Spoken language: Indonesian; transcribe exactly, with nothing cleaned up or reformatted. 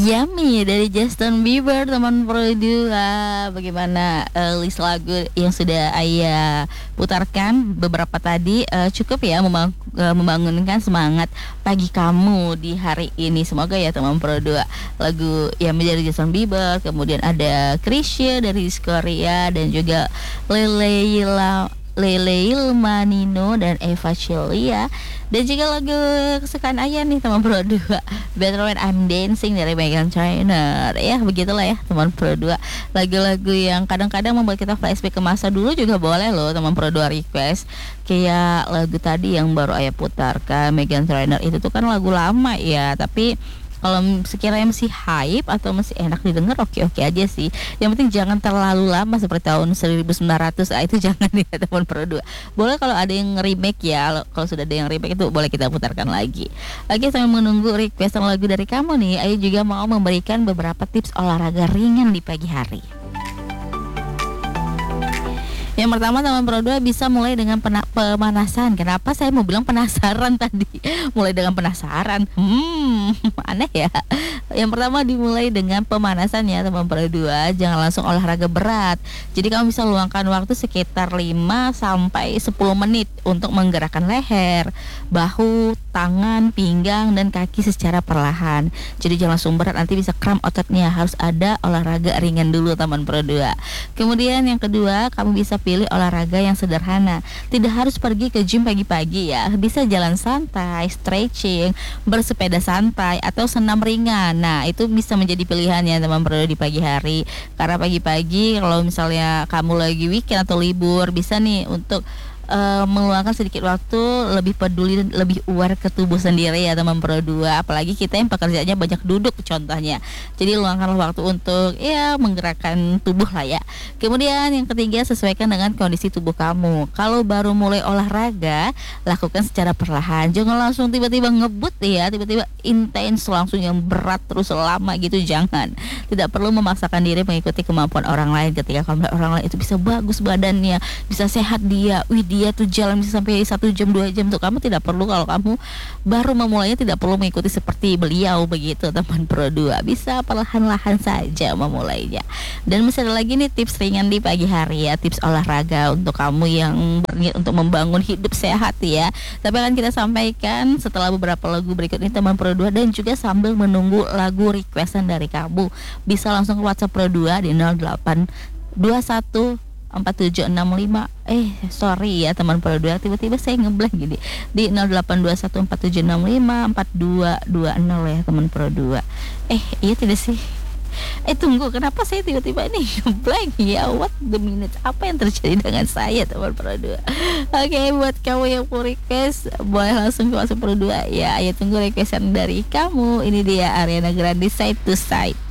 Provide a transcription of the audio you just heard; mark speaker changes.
Speaker 1: Yummy dari Justin Bieber, teman berdua. Bagaimana uh, list lagu yang sudah Ayah putarkan beberapa tadi, uh, cukup ya memang, uh, membangunkan semangat pagi kamu di hari ini. Semoga ya teman berdua. Lagu yang menjadi Justin Bieber, kemudian ada Krisya dari Korea, dan juga Leleila Lele Ilmanino dan Eva Celia, dan juga lagu kesukaan Ayah nih teman berdua, Better When I'm Dancing dari Meghan Trainor. Ya begitulah ya teman berdua, lagu-lagu yang kadang-kadang membuat kita flashback ke masa dulu juga boleh loh teman berdua request. Kayak lagu tadi yang baru Ayah putarkan, Meghan Trainor, itu tuh kan lagu lama ya, tapi kalau sekiranya masih hype atau masih enak didengar, oke-oke aja sih. Yang penting jangan terlalu lama seperti tahun seribu sembilan ratus, ah, itu jangan ya teman berdua. Boleh kalau ada yang remake ya, kalau sudah ada yang remake itu boleh kita putarkan lagi. Oke, sambil menunggu requestan lagu dari kamu nih, Ayu juga mau memberikan beberapa tips olahraga ringan di pagi hari. Yang pertama teman berdua bisa mulai dengan pena- pemanasan. Kenapa saya mau bilang penasaran tadi? Mulai dengan penasaran. Hmm, aneh ya. Yang pertama dimulai dengan pemanasan ya teman berdua. Jangan langsung olahraga berat. Jadi kamu bisa luangkan waktu sekitar lima sampai sepuluh menit untuk menggerakkan leher, bahu, tangan, pinggang, dan kaki secara perlahan. Jadi jangan langsung berat, nanti bisa kram ototnya. Harus ada olahraga ringan dulu teman berdua. Kemudian yang kedua, kamu bisa pilih olahraga yang sederhana. Tidak harus pergi ke gym pagi-pagi ya. Bisa jalan santai, stretching, bersepeda santai, atau senam ringan. Nah, itu bisa menjadi pilihan ya teman berdua di pagi hari. Karena pagi-pagi kalau misalnya kamu lagi weekend atau libur, bisa nih untuk Uh, meluangkan sedikit waktu, lebih peduli dan lebih aware ke tubuh sendiri ya teman berdua. Apalagi kita yang pekerjaannya banyak duduk contohnya. Jadi luangkanlah waktu untuk ya menggerakkan tubuh lah ya. Kemudian yang ketiga, sesuaikan dengan kondisi tubuh kamu. Kalau baru mulai olahraga, lakukan secara perlahan. Jangan langsung tiba-tiba ngebut ya, tiba-tiba intens langsung yang berat terus lama gitu, jangan. Tidak perlu memaksakan diri mengikuti kemampuan orang lain. Ketika kamu melihat orang lain itu bisa bagus badannya, bisa sehat dia, wih dia tuh jalan bisa sampai satu jam dua jam, tuh kamu tidak perlu. Kalau kamu baru memulainya tidak perlu mengikuti seperti beliau begitu teman berdua, bisa perlahan-lahan saja memulainya. Dan masih ada lagi nih tips ringan di pagi hari ya, tips olahraga untuk kamu yang berniat untuk membangun hidup sehat ya. Tapi akan kita sampaikan setelah beberapa lagu berikut ini teman berdua, dan juga sambil menunggu lagu requestan dari kamu. Bisa langsung ke WhatsApp berdua di nol delapan dua satu empat tujuh enam lima eh sorry ya teman berdua, tiba-tiba saya ngeblank gini, di nol delapan dua satu empat tujuh enam lima empat dua dua nol ya teman berdua. Eh iya tidak sih, eh tunggu, kenapa saya tiba-tiba ini ngeblank ya, what the minutes, apa yang terjadi dengan saya teman berdua. Oke, okay, buat kamu yang mau request boleh langsung ke WhatsApp berdua ya. Ayo tunggu requestan dari kamu. Ini dia Ariana Grande, Side to Side.